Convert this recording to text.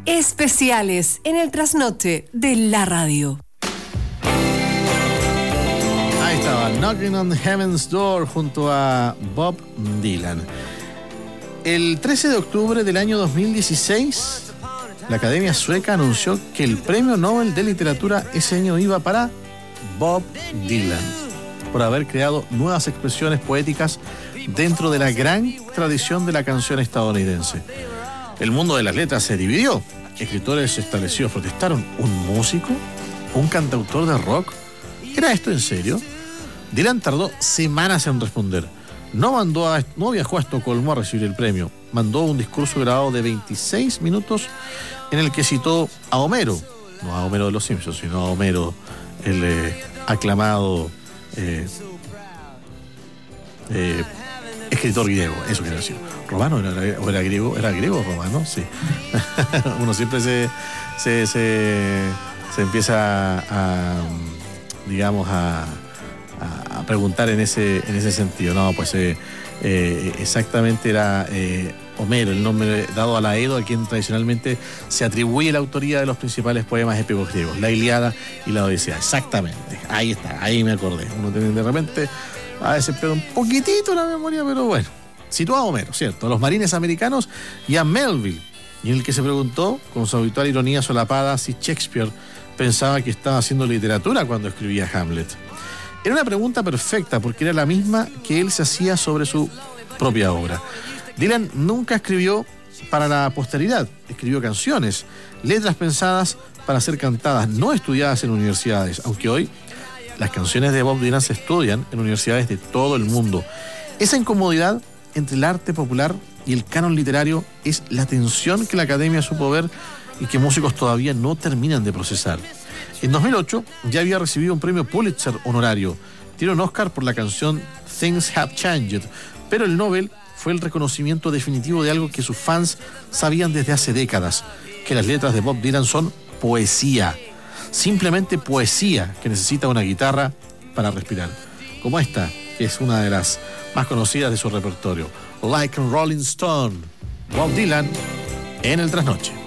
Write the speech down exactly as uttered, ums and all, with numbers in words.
Especiales en el trasnoche de la radio. Ahí estaba, Knocking on Heaven's Door junto a Bob Dylan. El trece de octubre del año dos mil dieciséis, la Academia Sueca anunció que el Premio Nobel de Literatura ese año iba para Bob Dylan, por haber creado nuevas expresiones poéticas dentro de la gran tradición de la canción estadounidense. El mundo de las letras se dividió. Escritores establecidos protestaron. ¿Un músico? ¿Un cantautor de rock? ¿Era esto en serio? Dylan tardó semanas en responder. No, mandó a, no viajó a Estocolmo a recibir el premio. Mandó un discurso grabado de veintiséis minutos en el que citó a Homero. No a Homero de los Simpsons, sino a Homero, el eh, aclamado eh, eh, escritor griego. Eso quiero decir. ¿Romano era, o era griego? ¿Era griego o romano? Sí. Uno siempre se, se, se, se empieza a, a digamos, a, a preguntar en ese, en ese sentido. No, pues eh, eh, exactamente era eh, Homero, el nombre dado a la Edo, a quien tradicionalmente se atribuye la autoría de los principales poemas épicos griegos, la Ilíada y la Odisea. Exactamente, ahí está, ahí me acordé. Uno tiene de repente a veces pero un poquitito la memoria, pero bueno. Citó a Homero, ¿cierto? A los marines americanos y a Melville, y en el que se preguntó, con su habitual ironía solapada, si Shakespeare pensaba que estaba haciendo literatura cuando escribía Hamlet. Era una pregunta perfecta, porque era la misma que él se hacía sobre su propia obra. Dylan nunca escribió para la posteridad, escribió canciones, letras pensadas para ser cantadas, no estudiadas en universidades, aunque hoy las canciones de Bob Dylan se estudian en universidades de todo el mundo. Esa incomodidad entre el arte popular y el canon literario es la tensión que la Academia supo ver y que músicos todavía no terminan de procesar. En dos mil ocho ya había recibido un premio Pulitzer honorario, tiene un Oscar por la canción Things Have Changed, pero el Nobel fue el reconocimiento definitivo de algo que sus fans sabían desde hace décadas, que las letras de Bob Dylan son poesía, simplemente poesía que necesita una guitarra para respirar, como esta, que es una de las más conocidas de su repertorio, Like a Rolling Stone, Bob Dylan en el trasnoche.